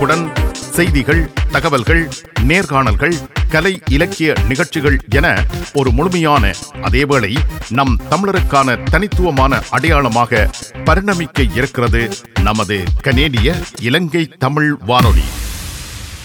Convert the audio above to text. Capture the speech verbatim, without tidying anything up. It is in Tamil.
உடன் செய்திகள், தகவல்கள், நேர்காணல்கள், கலை இலக்கிய நிகழ்ச்சிகள் என ஒரு முழுமையான, அதேவேளை நம் தமிழருக்கான தனித்துவமான அடையாளமாக பரிணமிக்க இருக்கிறது நமது கனேடிய இலங்கை தமிழ் வானொலி.